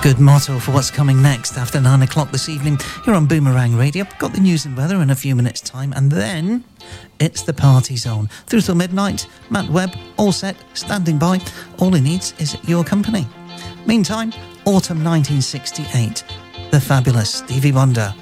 Good motto for what's coming next after 9 o'clock this evening here on Boomerang Radio. Got the news and weather in a few minutes' time, and then it's the party zone. Through till midnight, Matt Webb, all set, standing by. All he needs is your company. Meantime, autumn 1968, the fabulous Stevie Wonder.